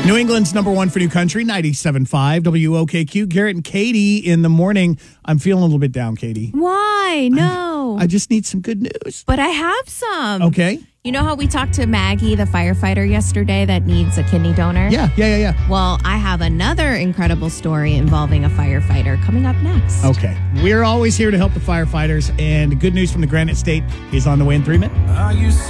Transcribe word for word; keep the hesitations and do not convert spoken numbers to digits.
New England's number one for new country, ninety-seven point five W O K Q. Garrett and Katie in the morning. I'm feeling a little bit down, Katie. Why? No. I, I just need some good news. But I have some. Okay. You know how we talked to Maggie, the firefighter, yesterday that needs a kidney donor? Yeah, yeah, yeah, yeah. Well, I have another incredible story involving a firefighter coming up next. Okay. We're always here to help the firefighters, and good news from the Granite State is on the way in three minutes.